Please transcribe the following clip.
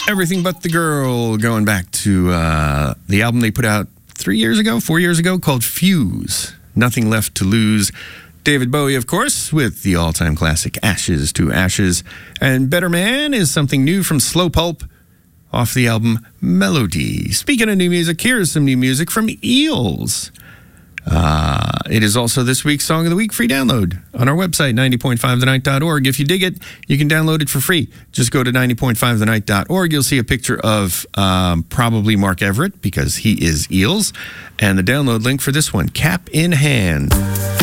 Everything But the Girl, going back to the album they put out 4 years ago, called Fuse, Nothing Left to Lose. David Bowie, of course, with the all-time classic Ashes to Ashes. And Better Man is something new from Slow Pulp off the album Melody. Speaking of new music, here's some new music from Eels. It is also this week's Song of the Week free download on our website, 90.5thenight.org. If you dig it, you can download it for free. Just go to 90.5thenight.org. You'll see a picture of probably Mark Everett, because he is Eels, and the download link for this one, Cap in Hand.